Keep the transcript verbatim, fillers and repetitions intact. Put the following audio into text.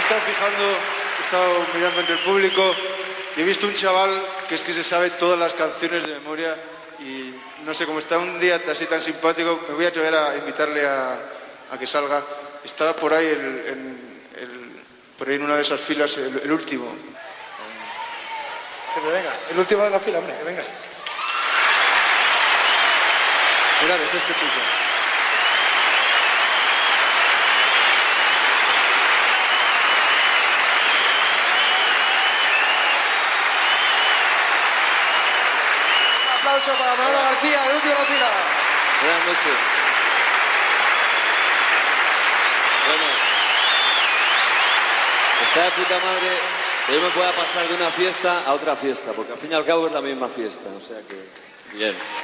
he estado fijando, he estado mirando entre el público y he visto un chaval que es que se sabe todas las canciones de memoria y no sé, como está un día así tan simpático, me voy a atrever a invitarle a, a que salga. Estaba por ahí, el, en, el, por ahí en una de esas filas, el, el último. Que venga, el último de la fila, hombre, que venga. Mirad, es este chico. Un aplauso para Manolo García, el último de la fila. Buenas noches. Bueno, está de puta madre que yo me pueda pasar de una fiesta a otra fiesta, porque al fin y al cabo es la misma fiesta, o sea que bien.